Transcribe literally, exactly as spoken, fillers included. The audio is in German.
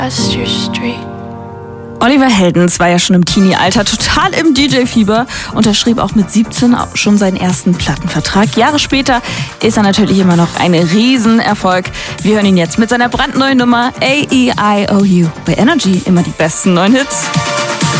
Oliver Heldens war ja schon im Teenie-Alter total im D J-Fieber, unterschrieb auch mit siebzehn schon seinen ersten Plattenvertrag. Jahre später ist er natürlich immer noch ein Riesenerfolg. Wir hören ihn jetzt mit seiner brandneuen Nummer A E I O U bei Energy. Immer die besten neuen Hits.